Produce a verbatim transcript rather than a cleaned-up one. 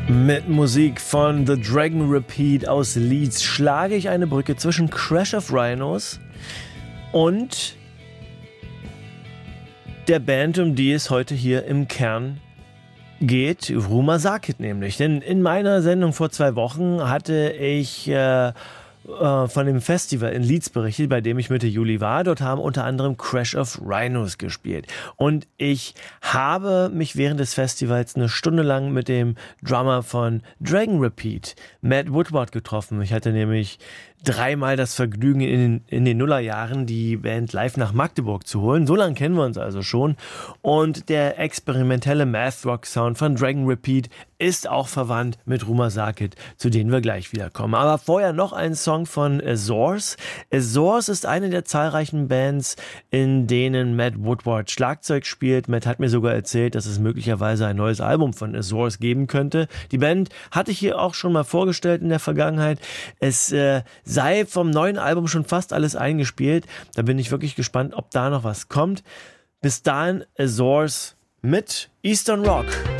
Mit Musik von The Dragon Repeat aus Leeds schlage ich eine Brücke zwischen Crash of Rhinos und der Band, um die es heute hier im Kern geht, Rumer Sarkit nämlich. Denn in meiner Sendung vor zwei Wochen hatte ich äh, von dem Festival in Leeds berichtet, bei dem ich Mitte Juli war. Dort haben unter anderem Crash of Rhinos gespielt. Und ich habe mich während des Festivals eine Stunde lang mit dem Drummer von Dragon Repeat, Matt Woodward, getroffen. Ich hatte nämlich dreimal das Vergnügen, in, in den Nullerjahren die Band live nach Magdeburg zu holen. So lange kennen wir uns also schon. Und der experimentelle Math-Rock-Sound von Dragon Repeat ist auch verwandt mit Rumer Sarkit, zu denen wir gleich wiederkommen. Aber vorher noch ein Song von Azores. Azores ist eine der zahlreichen Bands, in denen Matt Woodward Schlagzeug spielt. Matt hat mir sogar erzählt, dass es möglicherweise ein neues Album von Azores geben könnte. Die Band hatte ich hier auch schon mal vorgestellt in der Vergangenheit. Es äh, sei vom neuen Album schon fast alles eingespielt. Da bin ich wirklich gespannt, ob da noch was kommt. Bis dahin Azores mit Eastern Rock.